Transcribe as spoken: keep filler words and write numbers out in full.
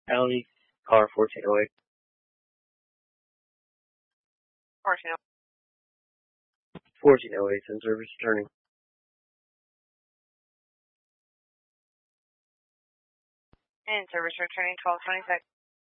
County, car fourteen oh eight. fourteen oh eight. fourteen oh eight, in service returning. In service returning twelve twenty-six.